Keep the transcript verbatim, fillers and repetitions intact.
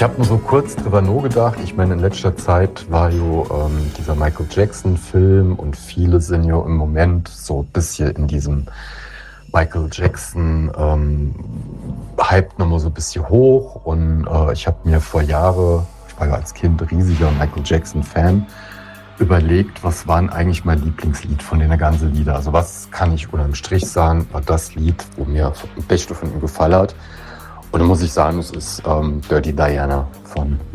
Ich habe nur so kurz drüber nur gedacht. Ich meine, in letzter Zeit war ja ähm, dieser Michael Jackson-Film und viele sind ja im Moment so ein bisschen in diesem Michael Jackson ähm, Hype nochmal so ein bisschen hoch. Und äh, ich habe mir vor Jahren, ich war ja als Kind riesiger Michael Jackson-Fan, überlegt, was waren eigentlich mein Lieblingslied von den ganzen Lieder. Also was kann ich unterm Strich sagen, war das Lied, wo mir am besten von ihm gefallen hat. Und dann muss ich sagen, es ist ähm, Dirty Diana von